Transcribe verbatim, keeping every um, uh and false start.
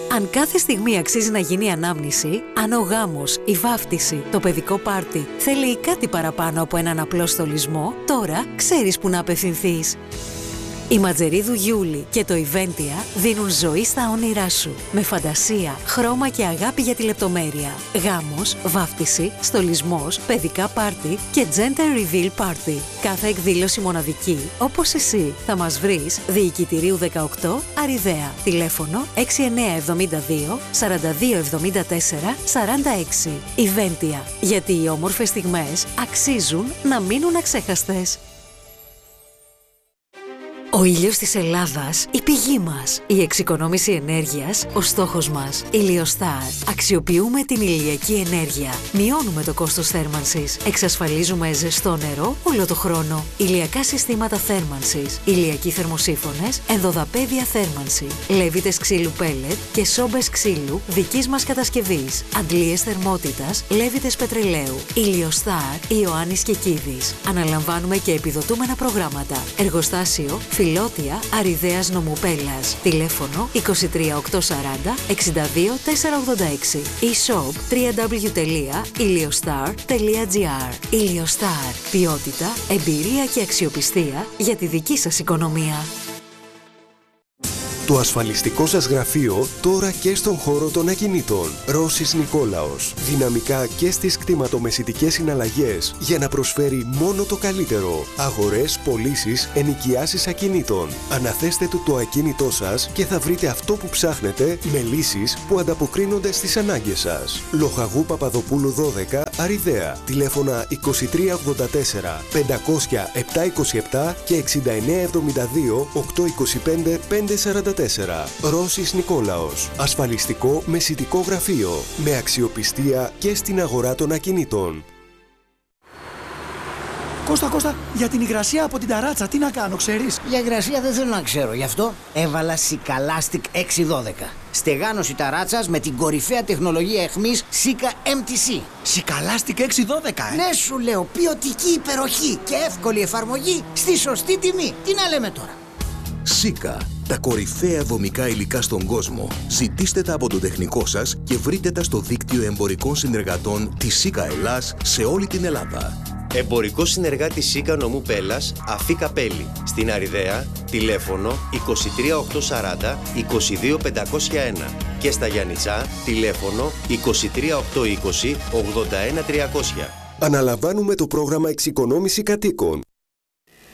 Αν κάθε στιγμή αξίζει να γίνει ανάμνηση, αν ο γάμος, η βάφτιση, το παιδικό πάρτι θέλει κάτι παραπάνω από έναν απλό στολισμό, τώρα ξέρεις που να απευθυνθείς. Η Ματζερίδου Γιούλη και το Ιβέντια δίνουν ζωή στα όνειρά σου. Με φαντασία, χρώμα και αγάπη για τη λεπτομέρεια. Γάμος, βάφτιση, στολισμός, παιδικά πάρτι και gender reveal party. Κάθε εκδήλωση μοναδική, όπως εσύ. Θα μας βρεις Διοικητηρίου δεκαοκτώ, Αριδαία. Τηλέφωνο έξι εννιά εβδομήντα δύο σαράντα δύο εβδομήντα τέσσερα σαράντα έξι. Ιβέντια. Γιατί οι όμορφες στιγμές αξίζουν να μείνουν αξέχαστες. Ο ήλιος της Ελλάδας, η πηγή μας. Η εξοικονόμηση ενέργειας, ο στόχος μας. Ηλιοστάρ. Αξιοποιούμε την ηλιακή ενέργεια. Μειώνουμε το κόστος θέρμανσης. Εξασφαλίζουμε ζεστό νερό όλο το χρόνο. Ηλιακά συστήματα θέρμανσης. Ηλιακοί θερμοσύφωνες, ενδοδαπέδια θέρμανση. Λέβητες ξύλου πέλετ και σόμπες ξύλου δικής μας κατασκευής. Αντλίες θερμότητας, λέβητες πετρελαίου. Ηλιοστάρ, Ιωάννης Κεκίδης. Αναλαμβάνουμε και επιδοτούμενα προγράμματα. Εργοστάσιο Φιλότια, Αριδαίας Νομουπέλλας. Τηλέφωνο είκοσι τρία οκτακόσια σαράντα εξήντα δύο τετρακόσια ογδόντα έξι. E-shop double-u double-u double-u τελεία iliostar τελεία gr. Iliostar. Ποιότητα, εμπειρία και αξιοπιστία για τη δική σας οικονομία. Το ασφαλιστικό σας γραφείο τώρα και στον χώρο των ακινήτων. Ρώσης Νικόλαος. Δυναμικά και στις κτηματομεσητικές συναλλαγές για να προσφέρει μόνο το καλύτερο. Αγορές, πωλήσεις, ενοικιάσεις ακινήτων. Αναθέστε του το ακίνητό σας και θα βρείτε αυτό που ψάχνετε με λύσεις που ανταποκρίνονται στις ανάγκες σας. Λοχαγού Παπαδοπούλου δώδεκα, Αριδαία. Τηλέφωνα είκοσι τρία ογδόντα τέσσερα πεντακόσια επτακόσια είκοσι επτά και εξήντα εννιά εβδομήντα δύο οκτακόσια είκοσι πέντε πεντακόσια σαράντα τέσσερα. Ρώσης Νικόλαος. Ασφαλιστικό μεσητικό γραφείο. Με αξιοπιστία και στην αγορά των ακινήτων. Κώστα, Κώστα, για την υγρασία από την ταράτσα, τι να κάνω, ξέρεις? Για υγρασία δεν θέλω να ξέρω, γι' αυτό έβαλα Σικαλάστικ έξι δώδεκα. Στεγάνωση ταράτσας με την κορυφαία τεχνολογία αιχμής Σίκα εμ τι σι. Σικαλάστικ έξι δώδεκα, ε! Ναι, σου λέω, ποιοτική υπεροχή και εύκολη εφαρμογή στη σωστή τιμή. Τι να λέμε τώρα? Σίκα, τα κορυφαία δομικά υλικά στον κόσμο. Ζητήστε τα από τον τεχνικό σας και βρείτε τα στο δίκτυο εμπορικών συνεργατών της Σίκα Ελλάς σε όλη την Ελλάδα. Εμπορικό συνεργάτη Σίκα Νομού Πέλλας, Αφή Καπέλη. Στην Αριδαία, τηλέφωνο είκοσι τρία οκτακόσια σαράντα είκοσι δύο πεντακόσια ένα. Και στα Γιαννιτσά, τηλέφωνο είκοσι τρία οκτακόσια είκοσι ογδόντα ένα τριακόσια. Αναλαμβάνουμε το πρόγραμμα Εξοικονόμηση Κατοίκων.